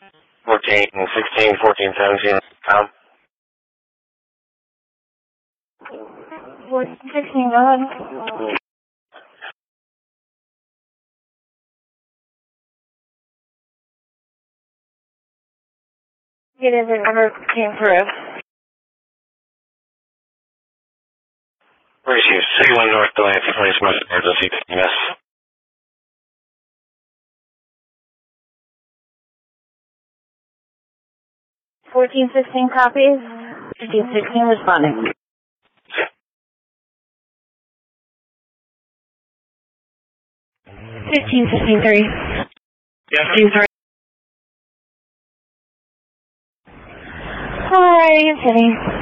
14, 16, 14, 17, Tom. 14, 16, go ahead. It is a number came through. Receive 61 North Atlantic, please, most emergency, yes. Fourteen 16 copies. 15 16 responding. 15 16 3. Yes. 15 3. Alright, City.